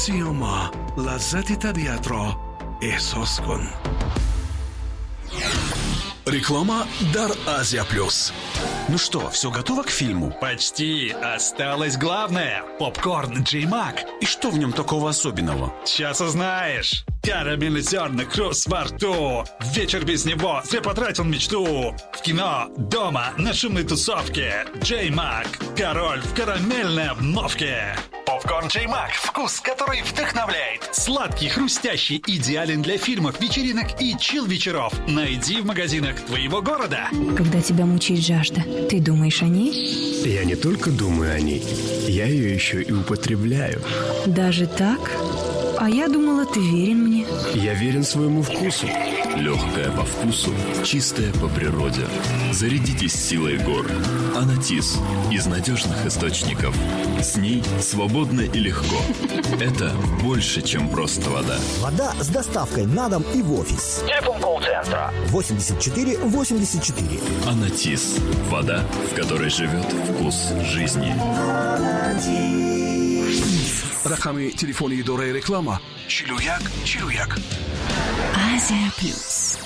سیاما لذت طبیعت را احساس کن. Реклама Дар Азия Плюс. Ну что, все готово к фильму? Почти. Осталось главное. Попкорн J-Mac. И что в нем такого особенного? Сейчас узнаешь. Карамелизерный хруст во рту. Вечер без него зря потратил мечту. В кино, дома, на шумной тусовке. J-Mac. Король в карамельной обновке. Попкорн J-Mac. Вкус, который вдохновляет. Сладкий, хрустящий, идеален для фильмов, вечеринок и чил-вечеров. Найди в магазинах твоего города. Когда тебя мучает жажда, ты думаешь о ней? Я не только думаю о ней, я ее еще и употребляю. Даже так? А я думала, ты верен мне. Я верен своему вкусу. Легкая по вкусу, чистая по природе. Зарядитесь силой гор. Анатис из надежных источников. С ней свободно и легко. Это больше, чем просто вода. Вода с доставкой на дом и в офис. Телефон колл-центра 84 84. Анатис. Вода, в которой живет вкус жизни. рақами телефони идораи реклама 41 41. Азия Плюс.